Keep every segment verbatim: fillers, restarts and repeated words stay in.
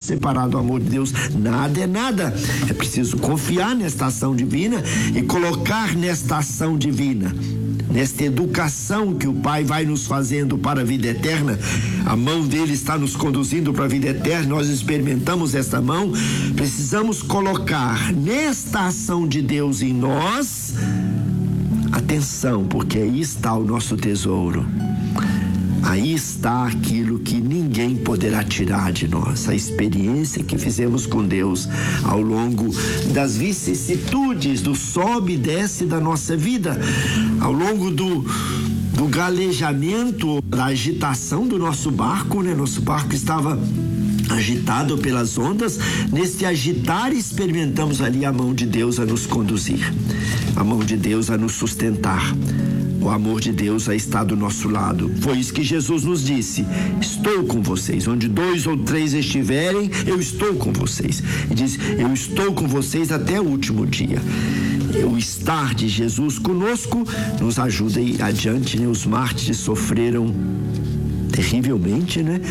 separado do amor de Deus, nada é nada. É preciso confiar nesta ação divina e colocar nesta ação divina, nesta educação que o Pai vai nos fazendo para a vida eterna. A mão dele está nos conduzindo para a vida eterna, nós experimentamos esta mão. Precisamos colocar nesta ação de Deus em nós atenção, porque aí está o nosso tesouro. Aí está aquilo que ninguém poderá tirar de nós, a experiência que fizemos com Deus ao longo das vicissitudes, do sobe e desce da nossa vida, ao longo do, do galejamento, da agitação do nosso barco, né? Nosso barco estava agitado pelas ondas. Nesse agitar, experimentamos ali a mão de Deus a nos conduzir, a mão de Deus a nos sustentar. O amor de Deus a estar do nosso lado. Foi isso que Jesus nos disse: estou com vocês. Onde dois ou três estiverem, eu estou com vocês. E diz: eu estou com vocês até o último dia. O estar de Jesus conosco nos ajuda a ir adiante, né? Os mártires sofreram terrivelmente, né?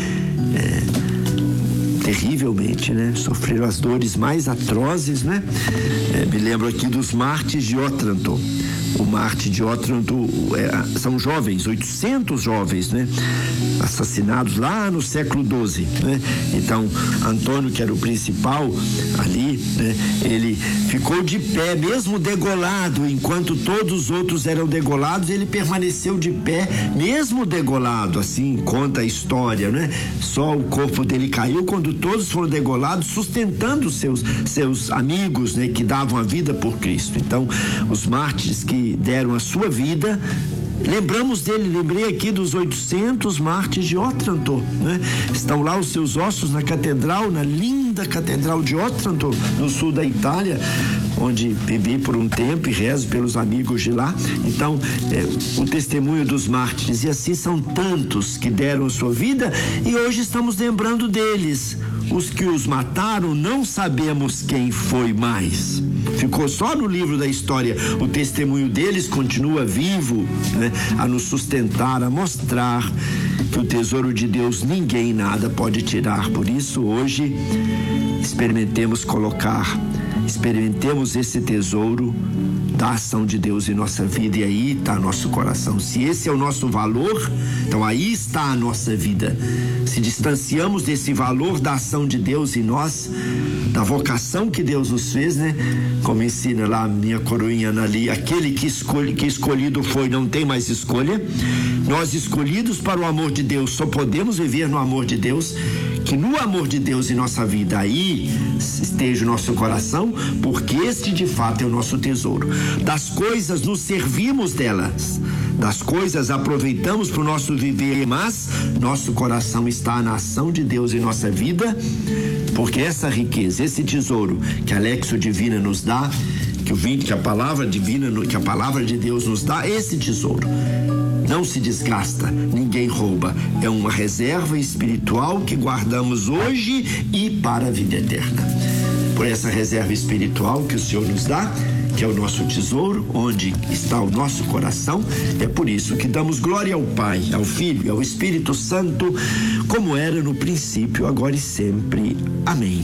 É, terrivelmente, né? Sofreram as dores mais atrozes, né? É, me lembro aqui dos mártires de Otranto. O mártir de Otranto é, são jovens, oitocentos jovens, né? Assassinados lá no século doze, né? Então, Antônio, que era o principal ali, né? Ele ficou de pé, mesmo degolado, enquanto todos os outros eram degolados, ele permaneceu de pé, mesmo degolado, assim conta a história, né? Só o corpo dele caiu quando todos foram degolados, sustentando seus, seus amigos, né? Que davam a vida por Cristo. Então, os mártires que deram a sua vida, lembramos dele, lembrei aqui dos oitocentos mártires de Otranto, né? Estão lá os seus ossos na catedral, na linda catedral de Otranto, no sul da Itália, onde vivi por um tempo e rezo pelos amigos de lá. Então, é, o testemunho dos mártires, e assim são tantos que deram a sua vida, e hoje estamos lembrando deles. Os que os mataram, não sabemos quem foi mais. Ficou só no livro da história. O testemunho deles continua vivo, né? A nos sustentar, a mostrar que o tesouro de Deus ninguém nada pode tirar. Por isso, hoje, experimentemos colocar, experimentemos esse tesouro da ação de Deus em nossa vida, e aí está nosso coração. Se esse é o nosso valor, então aí está a nossa vida. Se distanciamos desse valor da ação de Deus em nós, da vocação que Deus nos fez, né? Como ensina lá a minha coroinha ali, aquele que, escolhe, que escolhido foi não tem mais escolha. Nós escolhidos para o amor de Deus só podemos viver no amor de Deus. Que no amor de Deus em nossa vida aí esteja o nosso coração, porque este de fato é o nosso tesouro. Das coisas nos servimos delas, das coisas aproveitamos para o nosso viver, mas nosso coração está na ação de Deus em nossa vida, porque essa riqueza, esse tesouro que a Lexio Divina nos dá, que o vinho, que a palavra divina, que a palavra de Deus nos dá, esse tesouro não se desgasta, ninguém rouba. É uma reserva espiritual que guardamos hoje e para a vida eterna. Por essa reserva espiritual que o Senhor nos dá, que é o nosso tesouro, onde está o nosso coração, é por isso que damos glória ao Pai, ao Filho e ao Espírito Santo, como era no princípio, agora e sempre. Amém.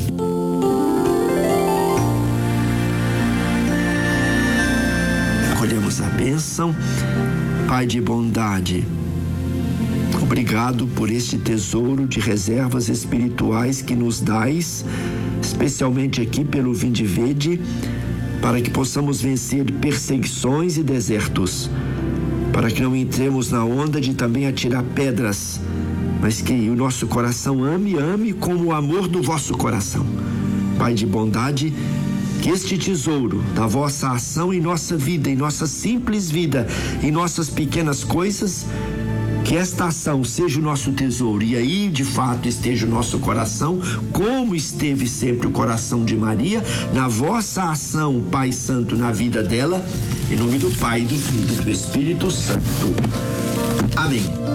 Acolhemos a bênção. Pai de bondade, obrigado por este tesouro de reservas espirituais que nos dais, especialmente aqui pelo Vinde Vede, para que possamos vencer perseguições e desertos, para que não entremos na onda de também atirar pedras, mas que o nosso coração ame, ame como o amor do vosso coração. Pai de bondade, que este tesouro da vossa ação em nossa vida, em nossa simples vida, em nossas pequenas coisas, que esta ação seja o nosso tesouro, e aí de fato esteja o nosso coração, como esteve sempre o coração de Maria, na vossa ação, Pai Santo, na vida dela, em nome do Pai, do Filho e do Espírito Santo. Amém.